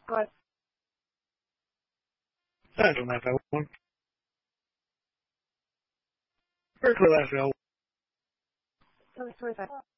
What? I don't have that one. Where's the last L? Tell me 25.